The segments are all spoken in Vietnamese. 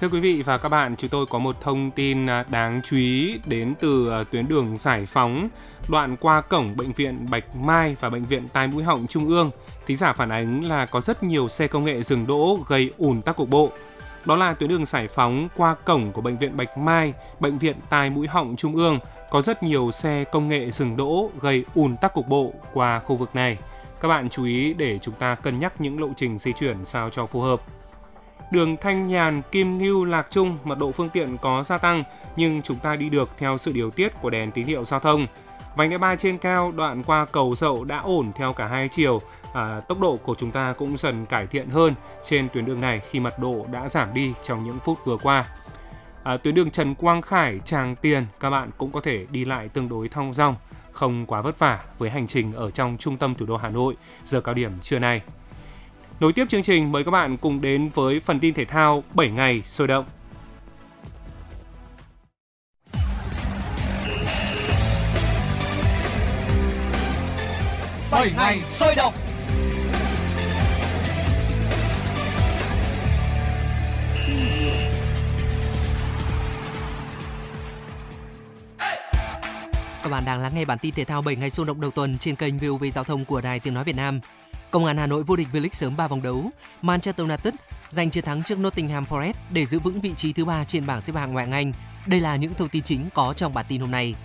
Thưa quý vị và các bạn, chúng tôi có một thông tin đáng chú ý đến từ tuyến đường Giải Phóng, đoạn qua cổng Bệnh viện Bạch Mai và Bệnh viện Tai Mũi Họng Trung ương. Thính giả phản ánh là có rất nhiều xe công nghệ dừng đỗ gây ùn tắc cục bộ. Đó là tuyến đường Giải Phóng qua cổng của Bệnh viện Bạch Mai, Bệnh viện Tai Mũi Họng Trung ương. Có rất nhiều xe công nghệ dừng đỗ gây ùn tắc cục bộ qua khu vực này. Các bạn chú ý để chúng ta cân nhắc những lộ trình di chuyển sao cho phù hợp. Đường Thanh Nhàn, Kim Ngưu, Lạc Trung, mật độ phương tiện có gia tăng nhưng chúng ta đi được theo sự điều tiết của đèn tín hiệu giao thông. Vành đai 3 trên cao đoạn qua cầu Dậu đã ổn theo cả hai chiều. Tốc độ của chúng ta cũng dần cải thiện hơn trên tuyến đường này khi mật độ đã giảm đi trong những phút vừa qua. Tuyến đường Trần Quang Khải, Tràng Tiền, các bạn cũng có thể đi lại tương đối thong dong, không quá vất vả với hành trình ở trong trung tâm thủ đô Hà Nội giờ cao điểm trưa nay. Nối tiếp chương trình, mời các bạn cùng đến với phần tin thể thao 7 ngày sôi động. Bảy ngày sôi động. Các bạn đang lắng nghe bản tin thể thao 7 ngày sôi động đầu tuần trên kênh VOV Giao thông của Đài Tiếng nói Việt Nam. Công an Hà Nội vô địch V-League sớm 3 vòng đấu. Manchester United giành chiến thắng trước Nottingham Forest để giữ vững vị trí thứ 3 trên bảng xếp hạng ngoại hạng Anh. Đây là những thông tin chính có trong bản tin hôm nay.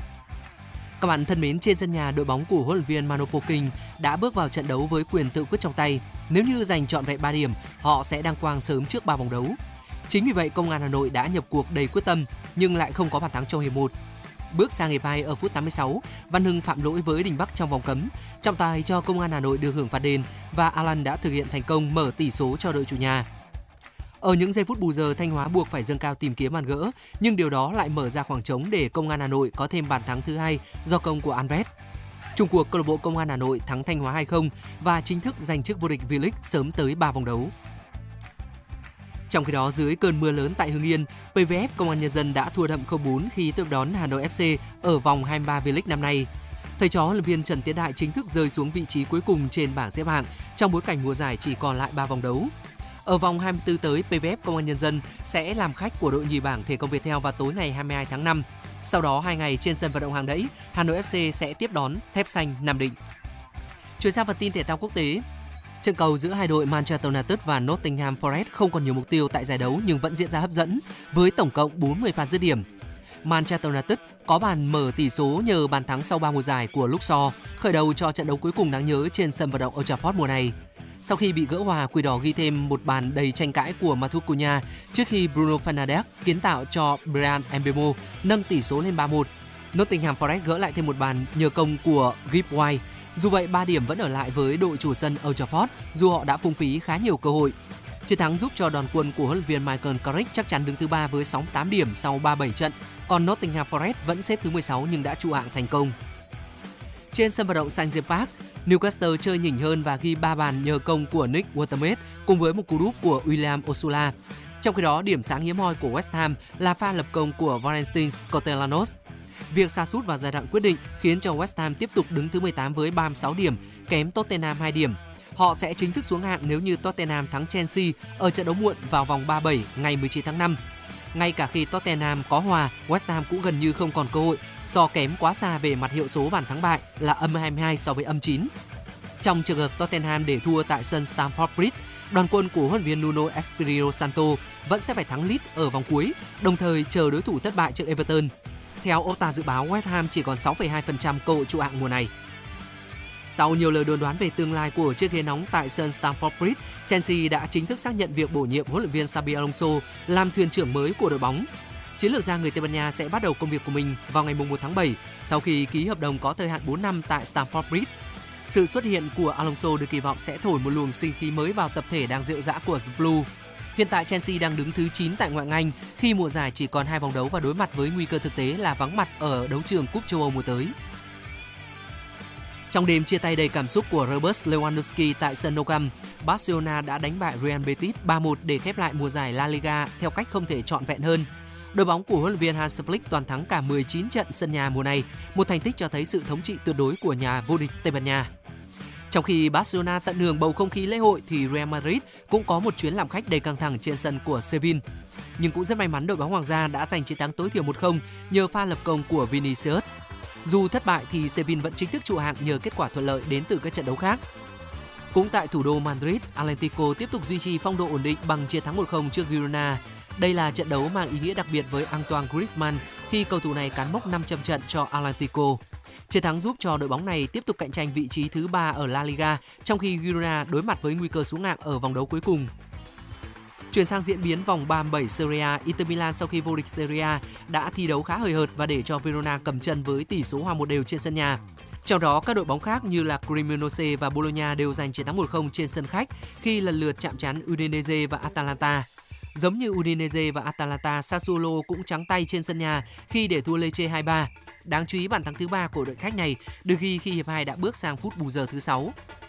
Các bạn thân mến, trên sân nhà, đội bóng của huấn luyện viên Manu Poking đã bước vào trận đấu với quyền tự quyết trong tay. Nếu như giành trọn vẹn 3 điểm, họ sẽ đăng quang sớm trước 3 vòng đấu. Chính vì vậy, Công an Hà Nội đã nhập cuộc đầy quyết tâm nhưng lại không có bàn thắng trong hiệp 1. Bước sang hiệp 2 ở phút 86, Văn Hưng phạm lỗi với Đình Bắc trong vòng cấm, trọng tài cho Công an Hà Nội được hưởng phạt đền và Alan đã thực hiện thành công mở tỷ số cho đội chủ nhà. Ở những giây phút bù giờ, Thanh Hóa buộc phải dâng cao tìm kiếm bàn gỡ, nhưng điều đó lại mở ra khoảng trống để Công an Hà Nội có thêm bàn thắng thứ 2 do công của Alves. Chung cuộc, câu lạc bộ Công an Hà Nội thắng Thanh Hóa 2-0 và chính thức giành chức vô địch V-League sớm tới 3 vòng đấu. Trong khi đó, dưới cơn mưa lớn tại Hưng Yên, PVF Công an Nhân dân đã thua đậm 0-4 khi tiếp đón Hà Nội FC ở vòng 23 V-League năm nay. Thầy trò huấn luyện viên Trần Tiến Đại chính thức rơi xuống vị trí cuối cùng trên bảng xếp hạng trong bối cảnh mùa giải chỉ còn lại 3 vòng đấu. Ở vòng 24 tới, PVF Công an Nhân dân sẽ làm khách của đội nhì bảng Thể công Viettel vào tối ngày 22 tháng 5. Sau đó 2 ngày trên sân vận động Hàng Đẫy, Hà Nội FC sẽ tiếp đón Thép Xanh Nam Định. Chuyển sang phần tin thể thao quốc tế. Trận cầu giữa hai đội Manchester United và Nottingham Forest không còn nhiều mục tiêu tại giải đấu nhưng vẫn diễn ra hấp dẫn với tổng cộng 40 pha dứt điểm. Manchester United có bàn mở tỷ số nhờ bàn thắng sau 3 mùa giải của Luke Shaw, khởi đầu cho trận đấu cuối cùng đáng nhớ trên sân vận động Old Trafford mùa này. Sau khi bị gỡ hòa, Quỷ đỏ ghi thêm một bàn đầy tranh cãi của Matheus Cunha trước khi Bruno Fernandes kiến tạo cho Bryan Mbeumo nâng tỷ số lên 3-1. Nottingham Forest gỡ lại thêm một bàn nhờ công của Gibbs White. Dù vậy, 3 điểm vẫn ở lại với đội chủ sân Old Trafford dù họ đã phung phí khá nhiều cơ hội. Chiến thắng giúp cho đoàn quân của huấn luyện viên Michael Carrick chắc chắn đứng thứ 3 với 68 điểm sau 37 trận, còn Nottingham Forest vẫn xếp thứ 16 nhưng đã trụ hạng thành công. Trên sân vận động St James Park, Newcastle chơi nhỉnh hơn và ghi 3 bàn nhờ công của Nick Watermaid cùng với một cú đúp của William Osula. Trong khi đó, điểm sáng hiếm hoi của West Ham là pha lập công của Valentin Costellanos. Việc sa sút vào giai đoạn quyết định khiến cho West Ham tiếp tục đứng thứ 18 với 36 điểm, kém Tottenham 2 điểm. Họ sẽ chính thức xuống hạng nếu như Tottenham thắng Chelsea ở trận đấu muộn vào vòng 37 ngày 19 tháng 5. Ngay cả khi Tottenham có hòa, West Ham cũng gần như không còn cơ hội do kém quá xa về mặt hiệu số bàn thắng bại là -22 so với -9. Trong trường hợp Tottenham để thua tại sân Stamford Bridge, đoàn quân của huấn luyện viên Nuno Espirito Santo vẫn sẽ phải thắng Leeds ở vòng cuối, đồng thời chờ đối thủ thất bại trước Everton. Theo Opta dự báo, West Ham chỉ còn 6,2% cơ hội trụ hạng mùa này. Sau nhiều lời đồn đoán về tương lai của chiếc ghế nóng tại sân Stamford Bridge, Chelsea đã chính thức xác nhận việc bổ nhiệm huấn luyện viên Xabi Alonso làm thuyền trưởng mới của đội bóng. Chiến lược gia người Tây Ban Nha sẽ bắt đầu công việc của mình vào ngày 1 tháng 7 sau khi ký hợp đồng có thời hạn 4 năm tại Stamford Bridge. Sự xuất hiện của Alonso được kỳ vọng sẽ thổi một luồng sinh khí mới vào tập thể đang rệu rã của The Blue. Hiện tại Chelsea đang đứng thứ 9 tại ngoại hạng Anh khi mùa giải chỉ còn 2 vòng đấu và đối mặt với nguy cơ thực tế là vắng mặt ở đấu trường Cúp châu Âu mùa tới. Trong đêm chia tay đầy cảm xúc của Robert Lewandowski tại sân Nou Camp, Barcelona đã đánh bại Real Betis 3-1 để khép lại mùa giải La Liga theo cách không thể trọn vẹn hơn. Đội bóng của huấn luyện viên Hans Flick toàn thắng cả 19 trận sân nhà mùa này, một thành tích cho thấy sự thống trị tuyệt đối của nhà vô địch Tây Ban Nha. Trong khi Barcelona tận hưởng bầu không khí lễ hội thì Real Madrid cũng có một chuyến làm khách đầy căng thẳng trên sân của Sevilla. nhưng cũng rất may mắn đội bóng Hoàng gia đã giành chiến thắng tối thiểu 1-0 nhờ pha lập công của Vinicius. Dù thất bại thì Sevilla vẫn chính thức trụ hạng nhờ kết quả thuận lợi đến từ các trận đấu khác. Cũng tại thủ đô Madrid, Atlético tiếp tục duy trì phong độ ổn định bằng chiến thắng 1-0 trước Girona. Đây là trận đấu mang ý nghĩa đặc biệt với Antoine Griezmann khi cầu thủ này cán mốc 500 trận cho Atlético. Chiến thắng giúp cho đội bóng này tiếp tục cạnh tranh vị trí thứ 3 ở La Liga, trong khi Girona đối mặt với nguy cơ xuống hạng ở vòng đấu cuối cùng. Chuyển sang diễn biến vòng 37 Serie A, Inter Milan sau khi vô địch Serie A đã thi đấu khá hời hợt và để cho Verona cầm chân với tỷ số hòa 1-1 trên sân nhà. Trong đó, các đội bóng khác như là Cremonese và Bologna đều giành chiến thắng 1-0 trên sân khách khi lần lượt chạm trán Udinese và Atalanta. Giống như Udinese và Atalanta, Sassuolo cũng trắng tay trên sân nhà khi để thua Lecce 2-3. Đáng chú ý bàn thắng thứ 3 của đội khách này được ghi khi hiệp 2 đã bước sang phút bù giờ thứ 6.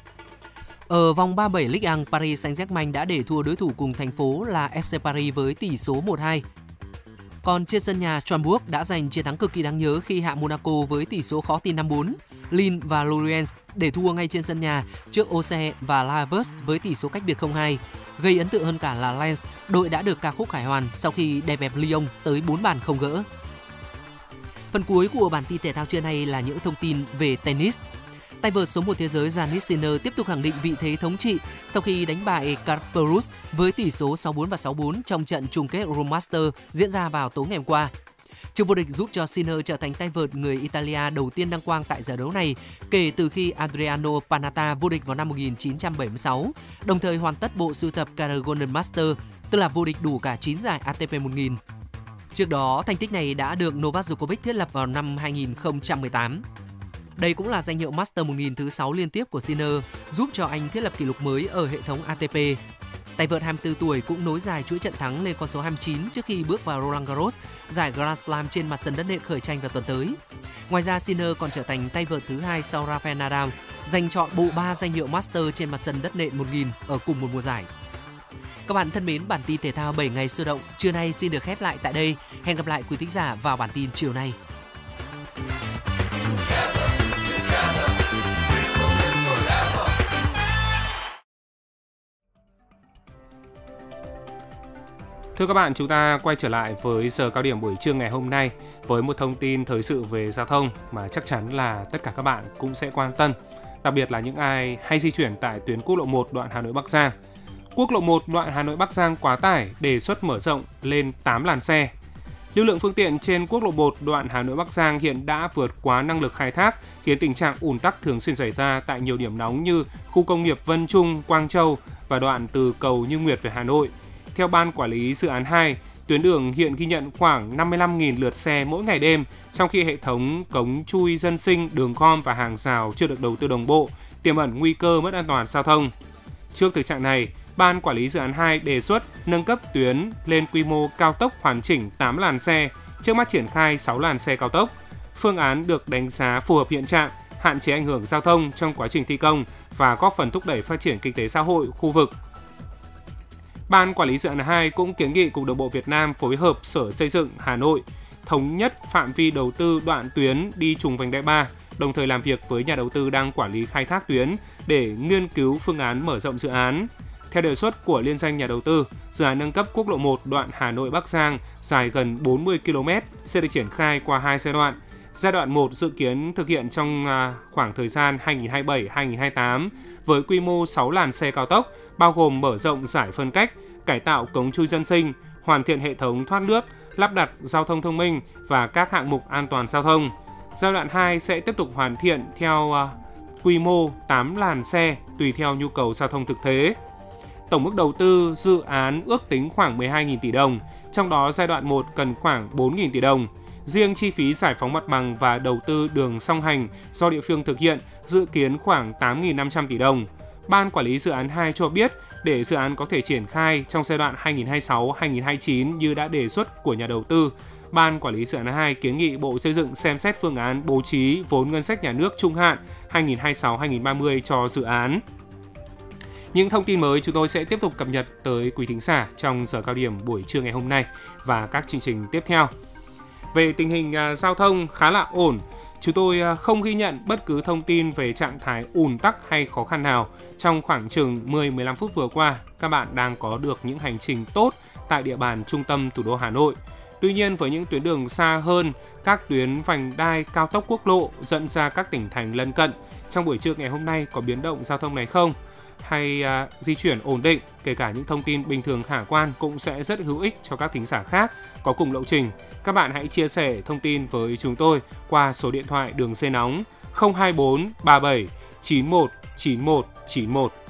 Ở vòng 37 Ligue 1, Paris Saint-Germain đã để thua đối thủ cùng thành phố là FC Paris với tỷ số 1-2. Còn trên sân nhà, Strasbourg đã giành chiến thắng cực kỳ đáng nhớ khi hạ Monaco với tỷ số khó tin 5-4. Lille và Lorient để thua ngay trên sân nhà trước Auxerre và La Havre với tỷ số cách biệt 0-2. Gây ấn tượng hơn cả là Lens, đội đã được ca khúc khải hoàn sau khi đè bẹp Lyon tới 4 bàn không gỡ. Phần cuối của bản tin thể thao trưa nay là những thông tin về tennis. Tay vợt số 1 thế giới Jannik Sinner tiếp tục khẳng định vị thế thống trị sau khi đánh bại Kasparov với tỷ số 6-4 và 6-4 trong trận chung kết Rome Masters diễn ra vào tối ngày hôm qua. Chức vô địch giúp cho Sinner trở thành tay vợt người Italia đầu tiên đăng quang tại giải đấu này kể từ khi Adriano Panatta vô địch vào năm 1976, đồng thời hoàn tất bộ sưu tập Carat Golden Master, tức là vô địch đủ cả 9 giải ATP 1000. Trước đó, thành tích này đã được Novak Djokovic thiết lập vào năm 2018. Đây cũng là danh hiệu Master 1000 thứ 6 liên tiếp của Sinner, giúp cho anh thiết lập kỷ lục mới ở hệ thống ATP. Tay vợt 24 tuổi cũng nối dài chuỗi trận thắng lên con số 29 trước khi bước vào Roland Garros, giải Grand Slam trên mặt sân đất nện khởi tranh vào tuần tới. Ngoài ra, Sinner còn trở thành tay vợt thứ 2 sau Rafael Nadal, giành chọn bộ 3 danh hiệu Master trên mặt sân đất nện 1000 ở cùng một mùa giải. Các bạn thân mến, bản tin thể thao 7 ngày sôi động trưa nay xin được khép lại tại đây. Hẹn gặp lại quý thính giả vào bản tin chiều nay. Thưa các bạn, chúng ta quay trở lại với giờ cao điểm buổi trưa ngày hôm nay với một thông tin thời sự về giao thông mà chắc chắn là tất cả các bạn cũng sẽ quan tâm, đặc biệt là những ai hay di chuyển tại tuyến quốc lộ 1 đoạn Hà Nội Bắc Giang. Quốc lộ 1 đoạn Hà Nội Bắc Giang quá tải, đề xuất mở rộng lên 8 làn xe. Lưu lượng phương tiện trên quốc lộ 1 đoạn Hà Nội Bắc Giang hiện đã vượt quá năng lực khai thác, khiến tình trạng ùn tắc thường xuyên xảy ra tại nhiều điểm nóng như khu công nghiệp Vân Trung, Quang Châu và đoạn từ cầu Như Nguyệt về Hà Nội. Theo Ban Quản lý Dự án 2, tuyến đường hiện ghi nhận khoảng 55.000 lượt xe mỗi ngày đêm, trong khi hệ thống cống chui dân sinh, đường gom và hàng rào chưa được đầu tư đồng bộ, tiềm ẩn nguy cơ mất an toàn giao thông. Trước thực trạng này, Ban Quản lý Dự án 2 đề xuất nâng cấp tuyến lên quy mô cao tốc hoàn chỉnh 8 làn xe, trước mắt triển khai 6 làn xe cao tốc. Phương án được đánh giá phù hợp hiện trạng, hạn chế ảnh hưởng giao thông trong quá trình thi công và góp phần thúc đẩy phát triển kinh tế xã hội khu vực. Ban Quản lý Dự án 2 cũng kiến nghị Cục Đường bộ Việt Nam phối hợp Sở Xây dựng Hà Nội thống nhất phạm vi đầu tư đoạn tuyến đi trùng vành đai 3, đồng thời làm việc với nhà đầu tư đang quản lý khai thác tuyến để nghiên cứu phương án mở rộng dự án. Theo đề xuất của liên danh nhà đầu tư, dự án nâng cấp quốc lộ 1 đoạn Hà Nội Bắc Giang dài gần 40 km sẽ được triển khai qua 2 giai đoạn. Giai đoạn 1 dự kiến thực hiện trong khoảng thời gian 2027-2028 với quy mô 6 làn xe cao tốc, bao gồm mở rộng giải phân cách, cải tạo cống chui dân sinh, hoàn thiện hệ thống thoát nước, lắp đặt giao thông thông minh và các hạng mục an toàn giao thông. Giai đoạn 2 sẽ tiếp tục hoàn thiện theo quy mô 8 làn xe tùy theo nhu cầu giao thông thực tế. Tổng mức đầu tư dự án ước tính khoảng 12.000 tỷ đồng, trong đó giai đoạn 1 cần khoảng 4.000 tỷ đồng. Riêng chi phí giải phóng mặt bằng và đầu tư đường song hành do địa phương thực hiện dự kiến khoảng 8.500 tỷ đồng. Ban Quản lý Dự án 2 cho biết để dự án có thể triển khai trong giai đoạn 2026-2029 như đã đề xuất của nhà đầu tư, Ban Quản lý Dự án 2 kiến nghị Bộ Xây dựng xem xét phương án bố trí vốn ngân sách nhà nước trung hạn 2026-2030 cho dự án. Những thông tin mới chúng tôi sẽ tiếp tục cập nhật tới quý thính giả trong giờ cao điểm buổi trưa ngày hôm nay và các chương trình tiếp theo. Về tình hình giao thông khá là ổn, Chúng tôi không ghi nhận bất cứ thông tin về trạng thái ùn tắc hay khó khăn nào trong khoảng chừng 10-15 phút vừa qua. Các bạn đang có được những hành trình tốt tại địa bàn trung tâm thủ đô Hà Nội. Tuy nhiên, với những tuyến đường xa hơn, các tuyến vành đai cao tốc quốc lộ dẫn ra các tỉnh thành lân cận, trong buổi trưa ngày hôm nay có biến động giao thông này không? Hay di chuyển ổn định, kể cả những thông tin bình thường khả quan cũng sẽ rất hữu ích cho các thính giả khác có cùng lộ trình. Các bạn hãy chia sẻ thông tin với chúng tôi qua số điện thoại đường dây nóng 024 37 91 91 91.